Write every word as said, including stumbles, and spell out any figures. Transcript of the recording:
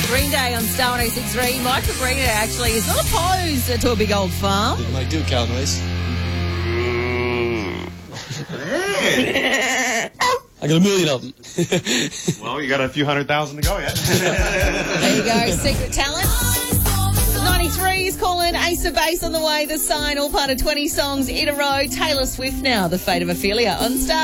Green Day on Star one oh six point three. Michael Green Day actually is not opposed to a big old farm. You might do cow noise. I got a million of them. Well, you got a few hundred thousand to go yet. There you go, secret talent. ninety-three is calling Ace of Base on the way. The Sign, all part of twenty songs in a row. Taylor Swift now, The Fate of Ophelia on Star.